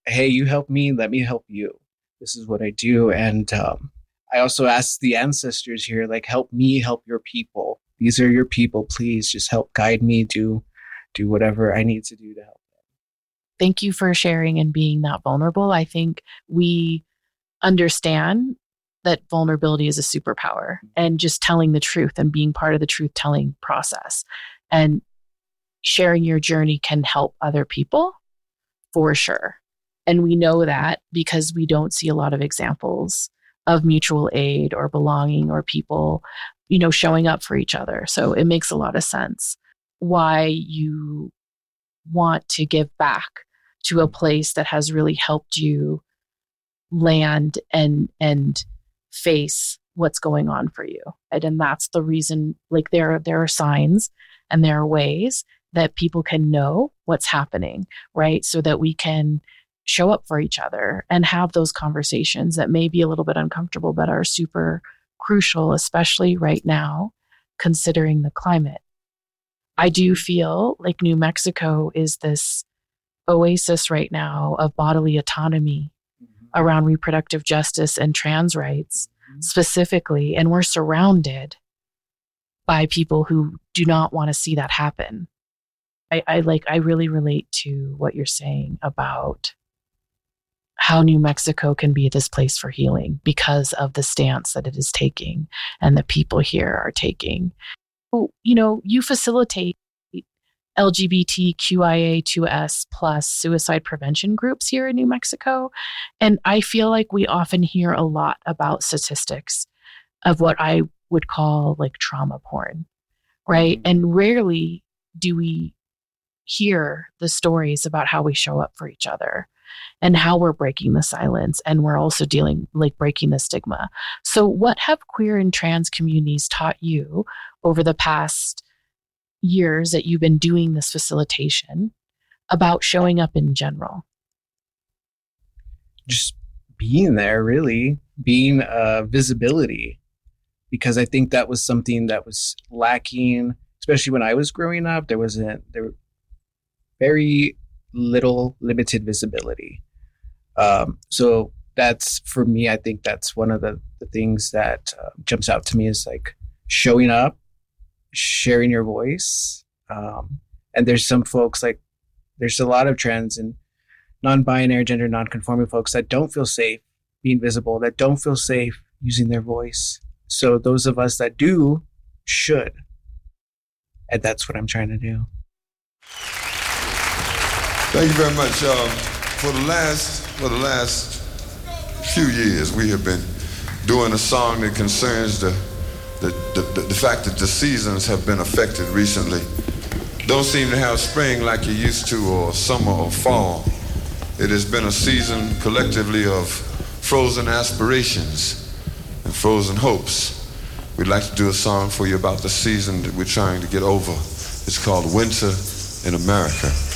hey, you help me, let me help you. This is what I do. And I also ask the ancestors here, like, help me help your people. These are your people. Please just help guide me, do whatever I need to do to help them. Thank you for sharing and being that vulnerable. I think we understand that vulnerability is a superpower, and just telling the truth and being part of the truth telling process and sharing your journey can help other people for sure. And we know that because we don't see a lot of examples of mutual aid or belonging or people, showing up for each other. So it makes a lot of sense why you want to give back to a place that has really helped you land and face what's going on for you. And that's the reason, like there are signs and there are ways that people can know what's happening, right? So that we can show up for each other and have those conversations that may be a little bit uncomfortable, but are super crucial, especially right now, considering the climate. I do feel like New Mexico is this oasis right now of bodily autonomy around reproductive justice and trans rights specifically. And we're surrounded by people who do not want to see that happen. I really relate to what you're saying about how New Mexico can be this place for healing because of the stance that it is taking and the people here are taking. You facilitate LGBTQIA2S plus suicide prevention groups here in New Mexico. And I feel like we often hear a lot about statistics of what I would call like trauma porn, right? And rarely do we hear the stories about how we show up for each other and how we're breaking the silence. And we're also breaking the stigma. So what have queer and trans communities taught you over the past years that you've been doing this facilitation about showing up in general? Just being there, really, being visibility, because I think that was something that was lacking, especially when I was growing up. There were very limited visibility. So that's, for me, I think that's one of the things that jumps out to me is like showing up, sharing your voice. And there's some folks, like there's a lot of trans and non-binary, gender non-conforming folks that don't feel safe being visible, that don't feel safe using their voice. So those of us that do should. And that's what I'm trying to do. Thank you very much. For the last few years, we have been doing a song that concerns the fact that the seasons have been affected recently. Don't seem to have spring like you used to, or summer or fall. It has been a season collectively of frozen aspirations and frozen hopes. We'd like to do a song for you about the season that we're trying to get over. It's called Winter in America.